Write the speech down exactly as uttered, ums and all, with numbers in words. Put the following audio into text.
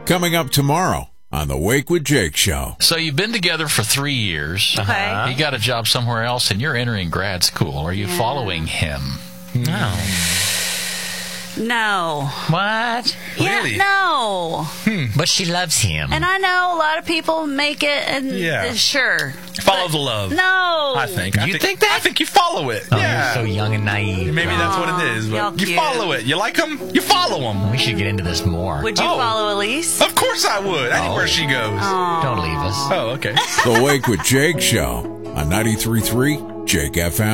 Coming up tomorrow on the Wake with Jake show. So you've been together for three years. Okay. He got a job somewhere else, and you're entering grad school. Are you Yeah. following him? No. No. What? Yeah, no. But she loves him. And I know a lot of people make it, and Yeah. uh, sure. Follow the love. No. I think. I You think that? I think you follow it. Oh, yeah. you're so young and naive. Maybe that's what it is. y'all But you cute. follow it. You like them? You follow them. We should get into this more. Would you Oh. follow Elise? Of course I would. Anywhere Oh. she goes. Don't leave us. Oh, okay. The Wake with Jake show on ninety-three point three Jake F M.